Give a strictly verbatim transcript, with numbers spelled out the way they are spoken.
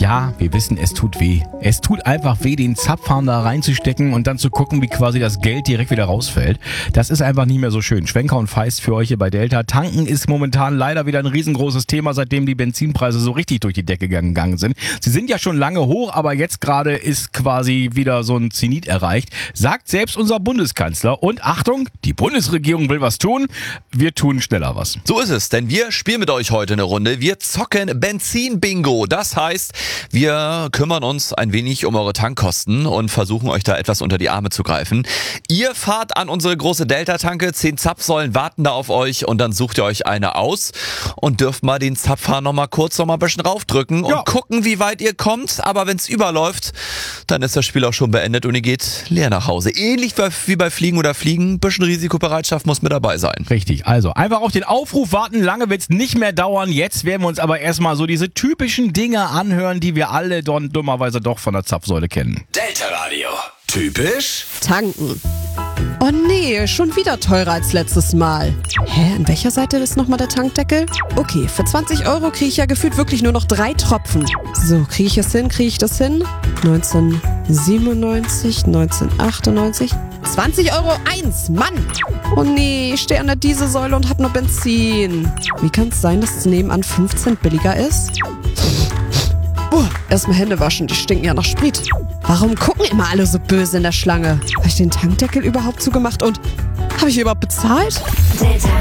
Ja, wir wissen, es tut weh. Es tut einfach weh, den Zapfhahn da reinzustecken und dann zu gucken, wie quasi das Geld direkt wieder rausfällt. Das ist einfach nicht mehr so schön. Schwenker und Feist für euch hier bei Delta. Tanken ist momentan leider wieder ein riesengroßes Thema, seitdem die Benzinpreise so richtig durch die Decke gegangen sind. Sie sind ja schon lange hoch, aber jetzt gerade ist quasi wieder so ein Zenit erreicht, sagt selbst unser Bundeskanzler. Und Achtung, die Bundesregierung will was tun. Wir tun schneller was. So ist es, denn wir spielen mit euch heute eine Runde. Wir zocken Benzin-Bingo. Das heißt, wir kümmern uns ein wenig um eure Tankkosten und versuchen euch da etwas unter die Arme zu greifen. Ihr fahrt an unsere große Delta-Tanke, zehn Zapfsäulen warten da auf euch und dann sucht ihr euch eine aus und dürft mal den Zapfhahn noch mal kurz noch mal ein bisschen raufdrücken und ja. gucken, wie weit ihr kommt. Aber wenn es überläuft, dann ist das Spiel auch schon beendet und ihr geht leer nach Hause. Ähnlich wie bei Fliegen oder Fliegen, ein bisschen Risikobereitschaft muss mit dabei sein. Richtig, also einfach auf den Aufruf warten, lange wird's nicht mehr dauern. Jetzt werden wir uns aber erstmal so diese typischen Dinge anhören, die wir alle don, dummerweise doch von der Zapfsäule kennen. Delta Radio. Typisch? Tanken. Oh nee, schon wieder teurer als letztes Mal. Hä, an welcher Seite ist nochmal der Tankdeckel? Okay, für zwanzig Euro kriege ich ja gefühlt wirklich nur noch drei Tropfen. So, kriege ich es hin, kriege ich das hin? neunzehnhundertsiebenundneunzig, neunzehnhundertachtundneunzig, zwanzig Euro eins, Mann! Oh nee, ich stehe an der Dieselsäule und hab nur Benzin. Wie kann es sein, dass es nebenan fünf Cent billiger ist? Uh, erstmal Hände waschen, die stinken ja nach Sprit. Warum gucken immer alle so böse in der Schlange? Habe ich den Tankdeckel überhaupt zugemacht und habe ich überhaupt bezahlt? Delta